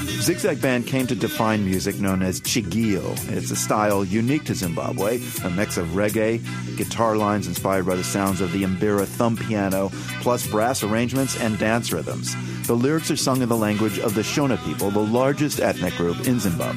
Zigzag Band came to define music known as chigio. It's a style unique to Zimbabwe, a mix of reggae, guitar lines inspired by the sounds of the mbira thumb piano, plus brass arrangements and dance rhythms. The lyrics are sung in the language of the Shona people, the largest ethnic group in Zimbabwe.